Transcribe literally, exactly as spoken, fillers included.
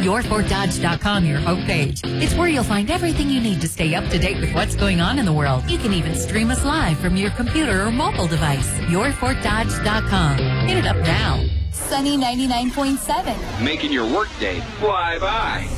your fort dodge dot com, your homepage. It's where you'll find everything you need to stay up to date with what's going on in the world. You can even stream us live from your computer or mobile device. your fort dodge dot com. Hit it up now. Sunny ninety-nine point seven. Making your workday fly by.